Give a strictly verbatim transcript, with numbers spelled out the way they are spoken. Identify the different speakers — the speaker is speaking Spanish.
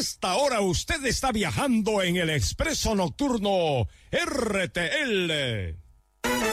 Speaker 1: esta hora usted está viajando en el expreso nocturno R T L.